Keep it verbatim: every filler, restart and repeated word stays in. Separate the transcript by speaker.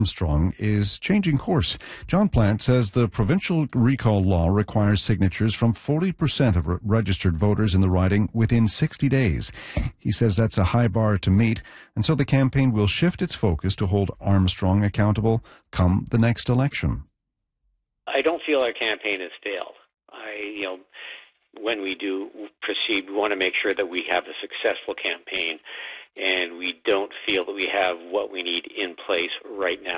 Speaker 1: Armstrong is changing course. John Plant says the provincial recall law requires signatures from forty percent of re- registered voters in the riding within sixty days. He says that's a high bar to meet, and so the campaign will shift its focus to hold Armstrong accountable come the next election.
Speaker 2: I don't feel our campaign has failed. I, you know, when we do proceed, we want to make sure that we have a successful campaign, and we don't feel that we have what we need in place right now.